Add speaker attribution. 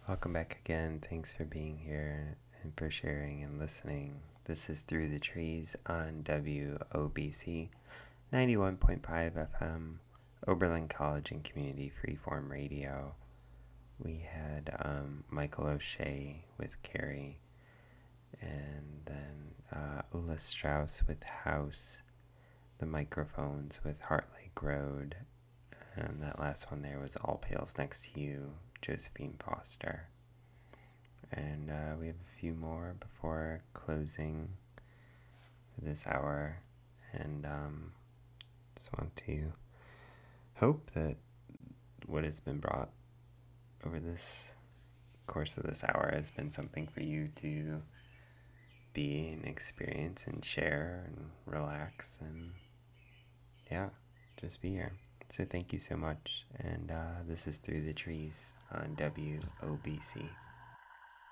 Speaker 1: Welcome back again. Thanks for being here and for sharing and listening. This is Through the Trees on WOBC 91.5 FM, Oberlin College and Community Freeform Radio. We had Michael O'Shea with Carrie, and then Ula Strauss with House, the Microphones with Heart Lake Road, and that last one there was All Pales Next to You, Josephine Foster. And we have a few more before closing for this hour. And just want to hope that what has been brought over this course of this hour has been something for you to be and experience and share and relax and, yeah, just be here. So thank you so much. And this is Through the Trees on WOBC.